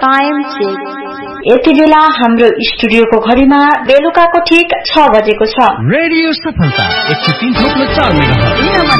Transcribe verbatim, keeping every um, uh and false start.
Time check. यति बेला हाम्रो स्टुडियोको घडीमा बेलुकाको ठीक छ बजेको छ। रेडियो सफलता एक सौ तीन थोप्लो चार मेगाहर्ज